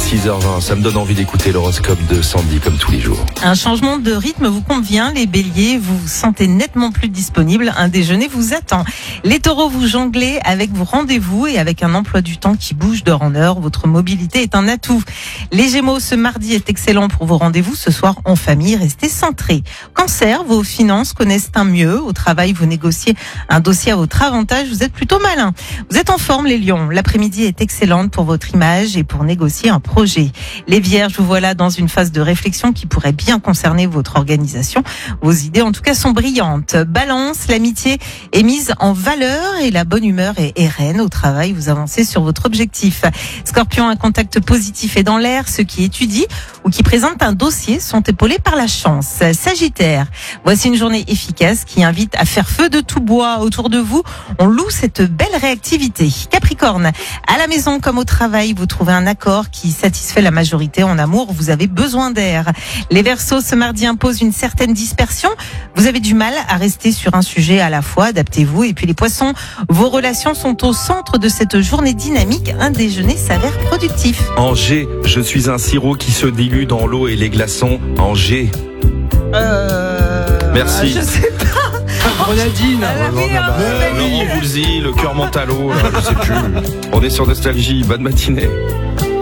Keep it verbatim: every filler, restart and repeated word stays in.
six heures vingt, ça me donne envie d'écouter l'horoscope de Sandy comme tous les jours. Un changement de rythme vous convient, les béliers, vous vous sentez nettement plus disponible, un déjeuner vous attend. Les taureaux, vous jonglez avec vos rendez-vous et avec un emploi du temps qui bouge d'heure en heure, votre mobilité est un atout. Les gémeaux, ce mardi est excellent pour vos rendez-vous, ce soir en famille, restez centrés. Cancer, vos finances connaissent un mieux, au travail vous négociez un dossier à votre avantage, vous êtes plutôt malin. Vous êtes en forme les lions, l'après-midi est excellente pour votre image et pour négocier un projet. Les vierges, vous voilà dans une phase de réflexion qui pourrait bien concerner votre organisation. Vos idées en tout cas sont brillantes. Balance, l'amitié est mise en valeur et la bonne humeur est, est reine. Au travail, vous avancez sur votre objectif. Scorpion, un contact positif est dans l'air. Ceux qui étudient ou qui présentent un dossier sont épaulés par la chance. Sagittaire, voici une journée efficace qui invite à faire feu de tout bois autour de vous. On loue cette belle réactivité. Capricorne, à la maison comme au travail, vous trouvez un accord qui satisfait la majorité. En amour, vous avez besoin d'air. Les Verseaux, ce mardi impose une certaine dispersion. Vous avez du mal à rester sur un sujet à la fois. Adaptez-vous. Et puis les Poissons, vos relations sont au centre de cette journée dynamique. Un déjeuner s'avère productif. En G, je suis un sirop qui se dilue dans l'eau et les glaçons. En G. Euh... Merci. Je sais pas. Grenadine. Ah, oui, Laurent oui. Voulzy, le cœur monte à l'eau, là, je sais plus. On est sur Nostalgie, bonne matinée.